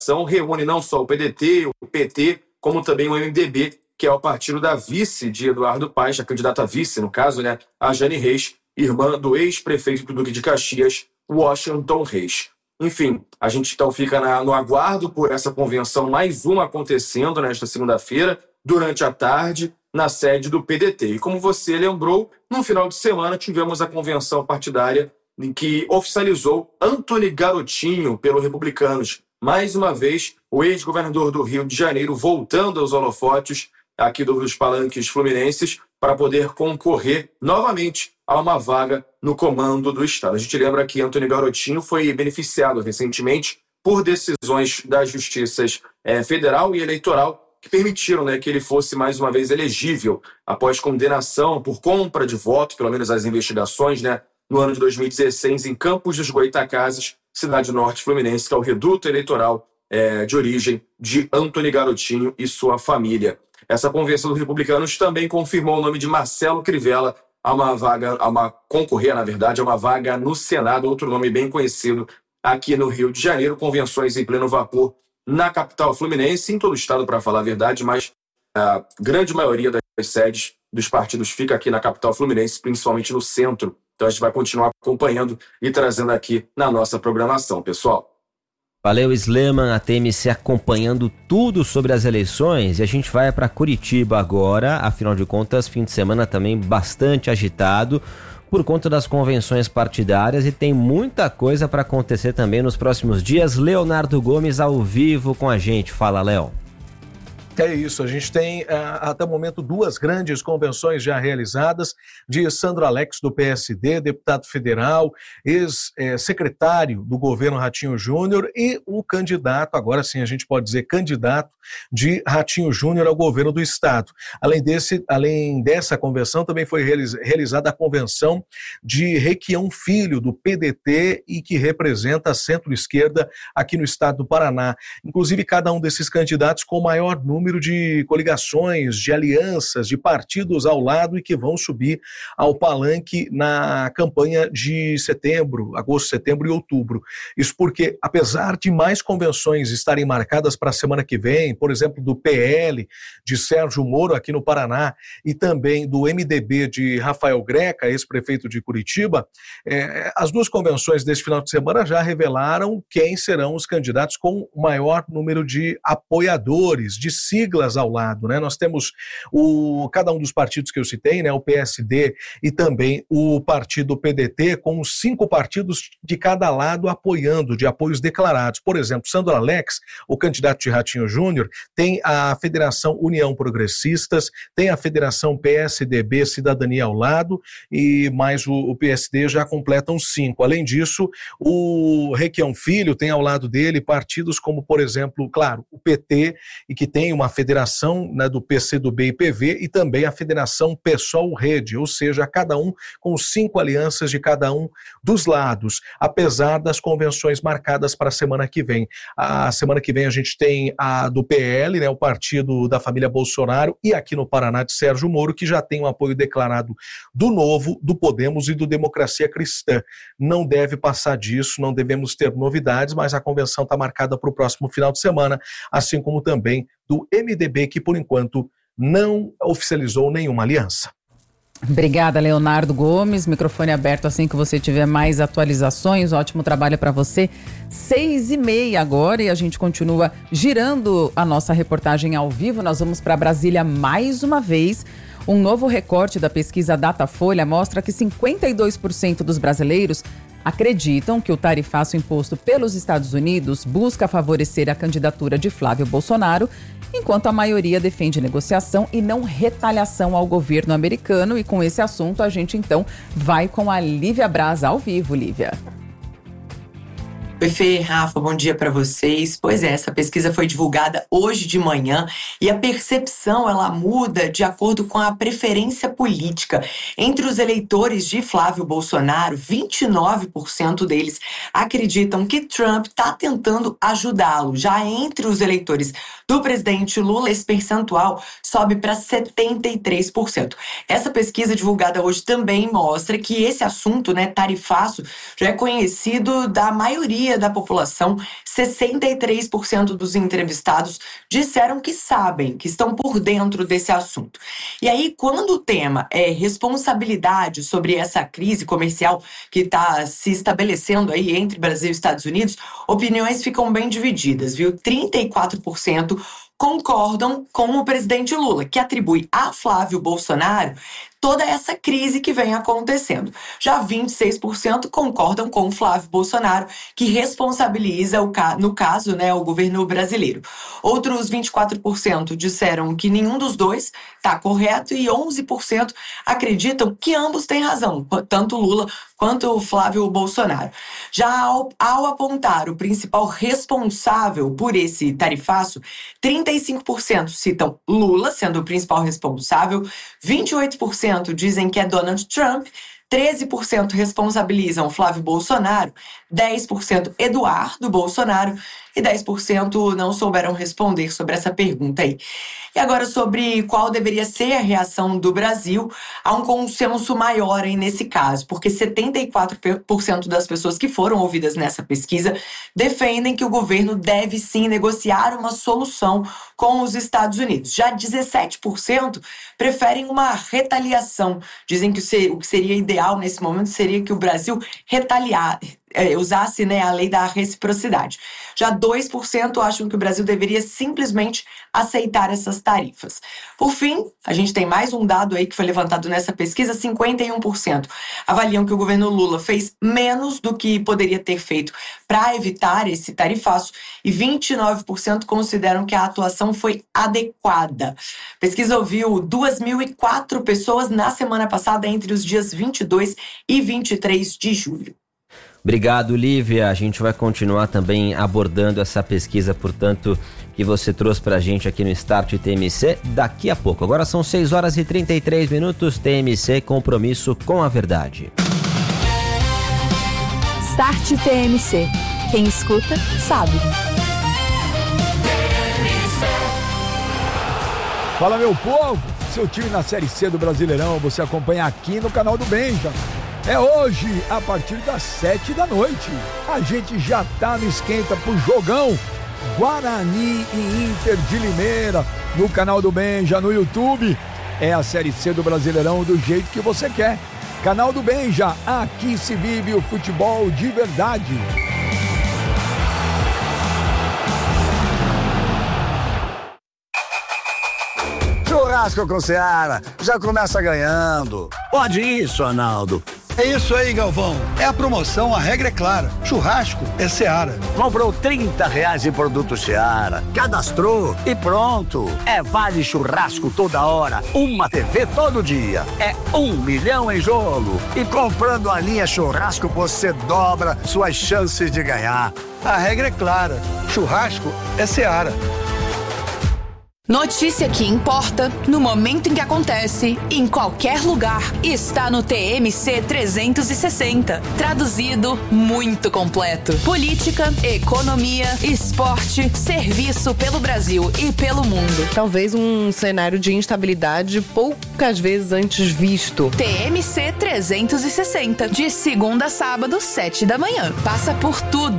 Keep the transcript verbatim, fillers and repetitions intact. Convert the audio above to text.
reúne não só o P D T, o P T, como também o M D B, que é o partido da vice de Eduardo Paes, a candidata a vice, no caso, né, a Jane Reis, irmã do ex-prefeito do Duque de Caxias, Washington Reis. Enfim, a gente então fica na, no aguardo por essa convenção, mais uma acontecendo nesta segunda-feira, durante a tarde, na sede do P D T. E como você lembrou, no final de semana tivemos a convenção partidária em que oficializou Antony Garotinho pelos Republicanos. Mais uma vez, o ex-governador do Rio de Janeiro voltando aos holofotes aqui dos palanques fluminenses para poder concorrer novamente a uma vaga no comando do Estado. A gente lembra que Antony Garotinho foi beneficiado recentemente por decisões das justiças eh, federal e eleitoral que permitiram, né, que ele fosse mais uma vez elegível após condenação por compra de voto, pelo menos as investigações, né, no ano de dois mil e dezesseis, em Campos dos Goytacazes, cidade norte fluminense, que é o reduto eleitoral é, de origem de Antony Garotinho e sua família. Essa convenção dos republicanos também confirmou o nome de Marcelo Crivella a uma vaga, a uma concorrer, na verdade, a uma vaga no Senado, outro nome bem conhecido aqui no Rio de Janeiro. Convenções em pleno vapor na capital fluminense, em todo o estado, para falar a verdade, mas a grande maioria das sedes dos partidos fica aqui na capital fluminense, principalmente no centro. Então a gente vai continuar acompanhando e trazendo aqui na nossa programação, pessoal. Valeu, Sleman, a T M C acompanhando tudo sobre as eleições, e a gente vai para Curitiba agora, afinal de contas, fim de semana também bastante agitado por conta das convenções partidárias, e tem muita coisa para acontecer também nos próximos dias. Leonardo Gomes ao vivo com a gente. Fala, Léo. É isso, a gente tem até o momento duas grandes convenções já realizadas, de Sandro Alex do P S D, deputado federal, ex-secretário do governo Ratinho Júnior, e o candidato, agora sim a gente pode dizer candidato de Ratinho Júnior ao governo do estado. Além, desse, além dessa convenção, também foi realizada a convenção de Requião Filho, do P D T, e que representa a centro-esquerda aqui no estado do Paraná. Inclusive, cada um desses candidatos com maior número número de coligações, de alianças, de partidos ao lado e que vão subir ao palanque na campanha de setembro, agosto, setembro e outubro. Isso porque, apesar de mais convenções estarem marcadas para a semana que vem, por exemplo, do P L, de Sérgio Moro aqui no Paraná, e também do M D B de Rafael Greca, ex-prefeito de Curitiba, é, as duas convenções deste final de semana já revelaram quem serão os candidatos com o maior número de apoiadores, de siglas ao lado, né? Nós temos o, cada um dos partidos que eu citei, né? O P S D e também o partido P D T, com cinco partidos de cada lado apoiando, de apoios declarados. Por exemplo, Sandro Alex, o candidato de Ratinho Júnior, tem a Federação União Progressistas, tem a Federação P S D B Cidadania ao lado, e mais o, o P S D já completam cinco. Além disso, o Requião Filho tem ao lado dele partidos como, por exemplo, claro, o P T, e que tem uma federação, né, do P C do B e P V, e também a Federação PSOL Rede, ou seja, cada um com cinco alianças de cada um dos lados, apesar das convenções marcadas para a semana que vem. A semana que vem a gente tem a do P L, né, o partido da família Bolsonaro, e aqui no Paraná de Sérgio Moro, que já tem um apoio declarado do Novo, do Podemos e do Democracia Cristã. Não deve passar disso, não devemos ter novidades, mas a convenção está marcada para o próximo final de semana, assim como também do M D B, que por enquanto não oficializou nenhuma aliança. Obrigada, Leonardo Gomes. Microfone aberto assim que você tiver mais atualizações. Ótimo trabalho para você. Seis e meia agora, e a gente continua girando a nossa reportagem ao vivo. Nós vamos para Brasília mais uma vez. Um novo recorte da pesquisa Datafolha mostra que cinquenta e dois por cento dos brasileiros acreditam que o tarifaço imposto pelos Estados Unidos busca favorecer a candidatura de Flávio Bolsonaro, enquanto a maioria defende negociação e não retaliação ao governo americano. E com esse assunto a gente então vai com a Lívia Braz ao vivo. Lívia. Oi, Fê, Rafa, bom dia para vocês. Pois é, essa pesquisa foi divulgada hoje de manhã e a percepção ela muda de acordo com a preferência política. Entre os eleitores de Flávio Bolsonaro, vinte e nove por cento deles acreditam que Trump está tentando ajudá-lo. Já entre os eleitores do presidente Lula, esse percentual sobe para setenta e três por cento. Essa pesquisa divulgada hoje também mostra que esse assunto, né, tarifaço, já é conhecido da maioria maioria da população, sessenta e três por cento dos entrevistados disseram que sabem, que estão por dentro desse assunto. E aí, quando o tema é responsabilidade sobre essa crise comercial que está se estabelecendo aí entre Brasil e Estados Unidos, opiniões ficam bem divididas, viu? trinta e quatro por cento concordam com o presidente Lula, que atribui a Flávio Bolsonaro toda essa crise que vem acontecendo. Já vinte e seis por cento concordam com o Flávio Bolsonaro, que responsabiliza, o ca- no caso, né, o governo brasileiro. Outros vinte e quatro por cento disseram que nenhum dos dois está correto e onze por cento acreditam que ambos têm razão, tanto Lula quanto o Flávio Bolsonaro. Já ao, ao apontar o principal responsável por esse tarifaço, trinta e cinco por cento citam Lula sendo o principal responsável, vinte e oito por cento dizem que é Donald Trump, treze por cento responsabilizam Flávio Bolsonaro, dez por cento Eduardo Bolsonaro e dez por cento não souberam responder sobre essa pergunta aí. E agora sobre qual deveria ser a reação do Brasil, há um consenso maior aí nesse caso, porque setenta e quatro por cento das pessoas que foram ouvidas nessa pesquisa defendem que o governo deve sim negociar uma solução com os Estados Unidos. Já dezessete por cento preferem uma retaliação. Dizem que o que seria ideal nesse momento seria que o Brasil retaliar, é, usasse, né, a lei da reciprocidade. Já dois por cento acham que o Brasil deveria simplesmente aceitar essas tarifas. Por fim, a gente tem mais um dado aí que foi levantado nessa pesquisa, cinquenta e um por cento avaliam que o governo Lula fez menos do que poderia ter feito para evitar esse tarifaço e vinte e nove por cento consideram que a atuação foi adequada. A pesquisa ouviu duas mil e quatro pessoas na semana passada, entre os dias vinte e dois e vinte e três de julho. Obrigado, Lívia. A gente vai continuar também abordando essa pesquisa, portanto, que você trouxe pra gente aqui no Start T M C daqui a pouco. Agora são seis horas e trinta e três minutos, T M C, compromisso com a verdade. Start T M C. Quem escuta, sabe. Fala, meu povo! Seu time na Série C do Brasileirão, você acompanha aqui no canal do Benja. É hoje, a partir das sete da noite. A gente já tá no esquenta pro jogão Guarani e Inter de Limeira, no canal do Benja, no YouTube. É a Série C do Brasileirão do jeito que você quer. Canal do Benja, aqui se vive o futebol de verdade. Churrasco com Seara, já começa ganhando. Pode isso, Arnaldo. É isso aí, Galvão. É a promoção, a regra é clara. Churrasco é Seara. Comprou trinta reais em produto Seara, cadastrou e pronto. É vale churrasco toda hora, uma T V todo dia. É um milhão em jogo. E comprando a linha churrasco, você dobra suas chances de ganhar. A regra é clara. Churrasco é Seara. Notícia que importa, no momento em que acontece, em qualquer lugar, está no T M C trezentos e sessenta. Traduzido, muito completo. Política, economia, esporte, serviço pelo Brasil e pelo mundo. Talvez um cenário de instabilidade poucas vezes antes visto. T M C trezentos e sessenta, de segunda a sábado, sete da manhã. Passa por tudo